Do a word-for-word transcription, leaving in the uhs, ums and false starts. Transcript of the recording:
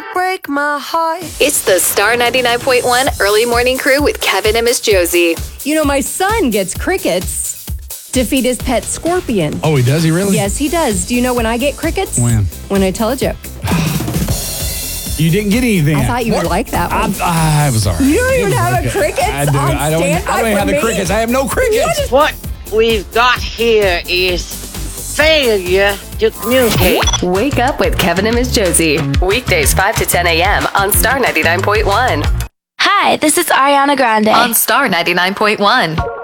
would break my heart. It's the Star ninety-nine point one Early Morning Crew with Kevin and Miss Josie. You know, my son gets crickets to feed his pet scorpion. Oh, he does? He really? Yes, he does. Do you know when I get crickets? When? When I tell a joke. You didn't get anything. I thought you would like that one. I, I was all right. You don't It even was have okay. a crickets I do. on I don't, standby I don't for have the me? crickets. I have no crickets. What we've got here is failure to communicate. Wake up with Kevin and Miss Josie. Weekdays five to ten a.m. on Star ninety-nine point one. Hi, this is Ariana Grande. On Star ninety-nine point one.